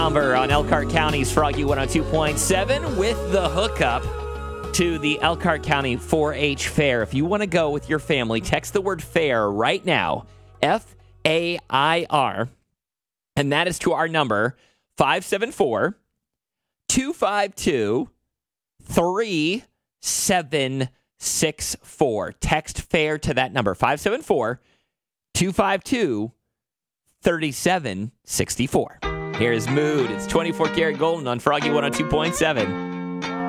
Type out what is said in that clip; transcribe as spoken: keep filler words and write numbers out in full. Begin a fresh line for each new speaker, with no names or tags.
Number on Elkhart County's Froggy one oh two point seven with the hookup to the Elkhart County four H Fair. If you want to go with your family, text the word fair right now, F A I R, and that is to our number, five seven four, two five two, three seven six four. Text fair to that number, five seven four, two five two, three seven six four. Here's Mood. It's twenty-four karat golden on Froggy one oh two point seven.